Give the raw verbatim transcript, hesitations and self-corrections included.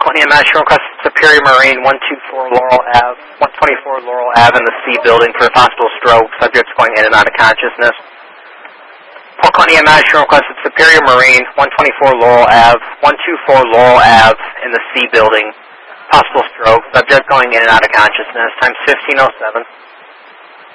Courtney M. Ash, request Superior Marine, one two four Laurel Ave, one twenty-four Laurel Ave in the C building for a possible stroke. Subjects going in and out of consciousness. Paul Courtney M. Ash, request Superior Marine, one twenty-four Laurel Ave, one two four Laurel Ave in the C building. Possible stroke. Subject going in and out of consciousness. Time's fifteen oh seven.